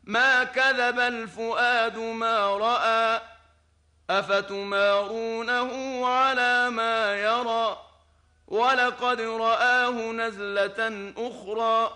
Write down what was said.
ما كذب الفؤاد ما رأى أفتمارونه على ما يرى ولقد رآه نزلة أخرى